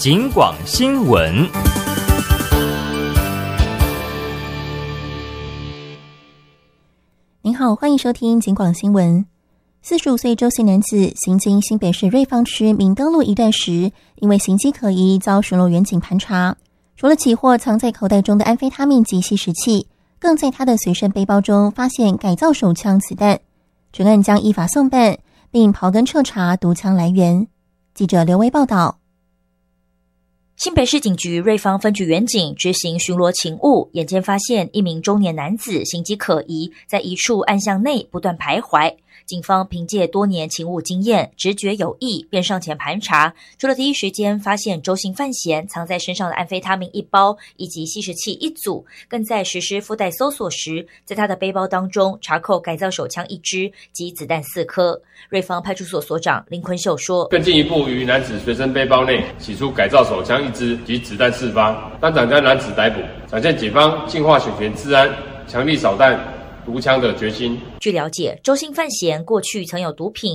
警广新闻。 您好，欢迎收听警广新闻。45岁周姓男子行经新北市瑞芳区明登路一带时，因为行迹可疑，遭巡逻员警盘查。除了起获藏在口袋中的安非他命及吸食器，更在他的随身背包中发现改造手枪子弹。整案将依法送办，并刨根彻查毒枪来源。记者刘维报道。 新北市警局瑞芳分局员警执行巡逻勤务，眼尖发现一名中年男子行迹可疑，在一处暗巷内不断徘徊。警方凭借多年勤务经验，直觉有异，便上前盘查。除了第一时间发现周姓犯嫌藏在身上的安非他命1包以及吸食器1组，更在实施附带搜索时，在他的背包当中查扣改造手枪1支及子弹4颗。瑞芳派出所所长林坤秀说：“ 更进一步于男子随身背包内取出改造手枪1支及子弹4发，当场将男子逮捕，展现警方净化选权治安、强力扫荡毒枪的决心。” 据了解，周姓犯嫌过去曾有毒品